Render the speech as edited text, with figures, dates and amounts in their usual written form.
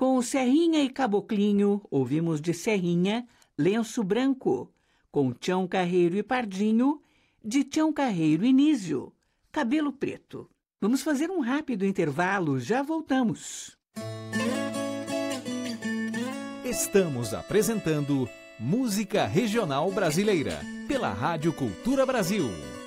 Com o Serrinha e Caboclinho, ouvimos de Serrinha, Lenço Branco. Com Tião Carreiro e Pardinho, de Tião Carreiro e Nísio, Cabelo Preto. Vamos fazer um rápido intervalo, já voltamos. Estamos apresentando Música Regional Brasileira, pela Rádio Cultura Brasil.